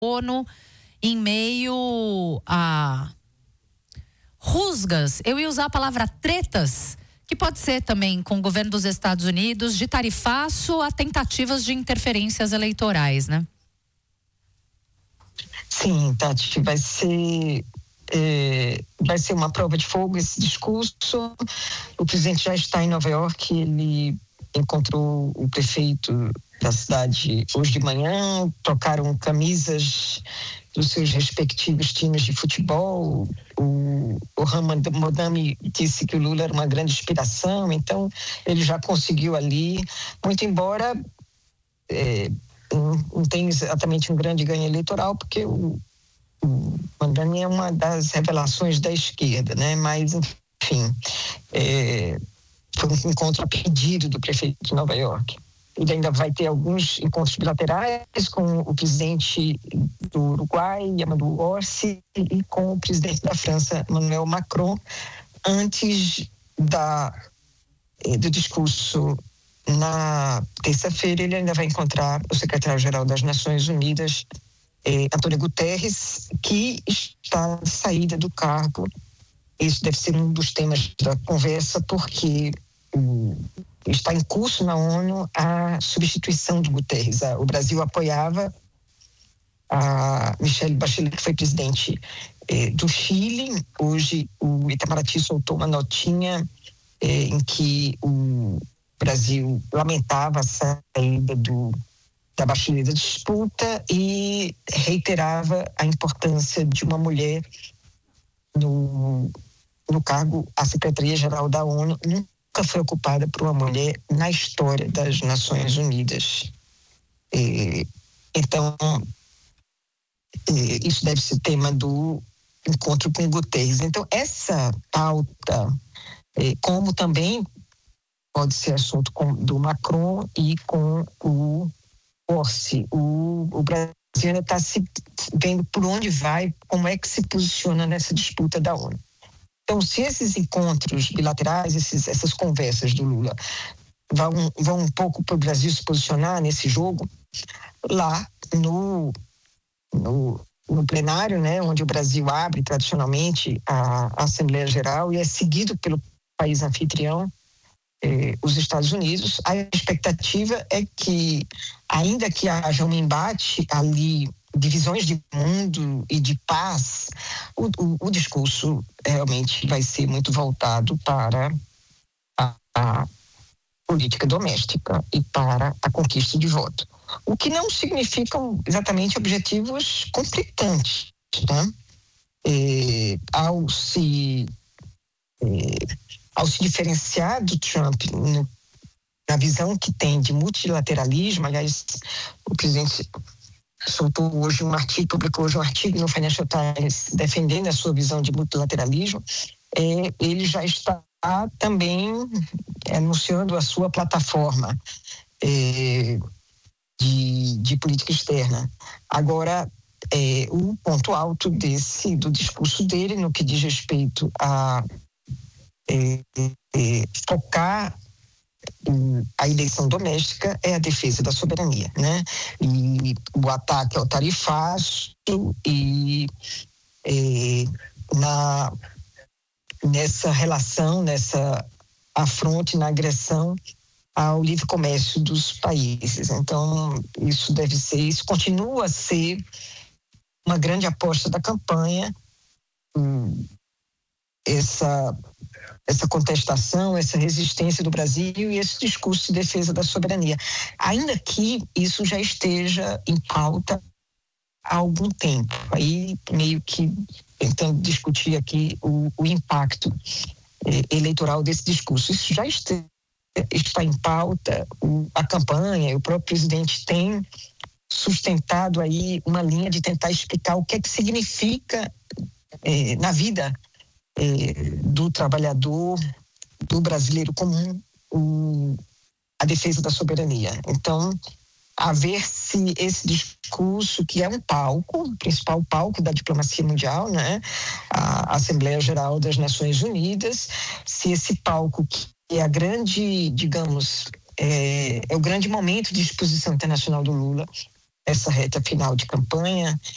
ONU em meio a rusgas, eu ia usar a palavra tretas, que pode ser também com o governo dos Estados Unidos, de tarifaço a tentativas de interferências eleitorais, né? Sim, Tati, vai ser uma prova de fogo esse discurso. O presidente já está em Nova York, ele encontrou o prefeito da cidade hoje de manhã, trocaram camisas dos seus respectivos times de futebol. O Ramon Modami disse que o Lula era uma grande inspiração, então ele já conseguiu ali, muito embora não tenha exatamente um grande ganho eleitoral, porque o Modami é uma das revelações da esquerda, né? Mas, enfim, foi um encontro a pedido do prefeito de Nova York. Ele ainda vai ter alguns encontros bilaterais com o presidente do Uruguai, Amadou Orsi, e com o presidente da França, Emmanuel Macron, antes do discurso na terça-feira. Ele ainda vai encontrar o secretário-geral das Nações Unidas, Antônio Guterres, que está de saída do cargo. Esse deve ser um dos temas da conversa, porque está em curso na ONU a substituição do Guterres. O Brasil apoiava a Michelle Bachelet, que foi presidente do Chile. Hoje o Itamaraty soltou uma notinha em que o Brasil lamentava a saída da Bachelet da disputa e reiterava a importância de uma mulher no cargo. A Secretaria-Geral da ONU nunca foi ocupada por uma mulher na história das Nações Unidas. Então, isso deve ser tema do encontro com Guterres. Então, essa pauta, como também pode ser assunto do Macron e com o Orsi. O Brasil ainda está se vendo por onde vai, como é que se posiciona nessa disputa da ONU. Então, se esses encontros bilaterais, essas conversas do Lula vão um pouco para o Brasil se posicionar nesse jogo, lá no plenário, né, onde o Brasil abre tradicionalmente a Assembleia Geral e é seguido pelo país anfitrião, os Estados Unidos, a expectativa é que, ainda que haja um embate ali, divisões de mundo e de paz, o discurso realmente vai ser muito voltado para a política doméstica e para a conquista de voto. O que não significam exatamente objetivos conflitantes, né? Ao se diferenciar do Trump na visão que tem de multilateralismo, aliás, o presidente soltou hoje publicou hoje um artigo no Financial Times defendendo a sua visão de multilateralismo. Ele já está também anunciando a sua plataforma de política externa. Agora, o ponto alto do discurso dele, no que diz respeito a focar a eleição doméstica, é a defesa da soberania, né? E o ataque ao tarifaço e nessa relação, nessa afronte, na agressão ao livre comércio dos países. Então, isso continua a ser uma grande aposta da campanha, essa contestação, essa resistência do Brasil e esse discurso de defesa da soberania, ainda que isso já esteja em pauta há algum tempo. Aí, meio que tentando discutir aqui o impacto eleitoral desse discurso. Isso já está em pauta. A campanha, o próprio presidente tem sustentado aí uma linha de tentar explicar o que é que significa na vida do trabalhador, do brasileiro comum, a defesa da soberania. Então, a ver se esse discurso, que é um palco, o principal palco da diplomacia mundial, né, a Assembleia Geral das Nações Unidas, se esse palco, que é a grande, digamos, é o grande momento de exposição internacional do Lula, essa reta final de campanha,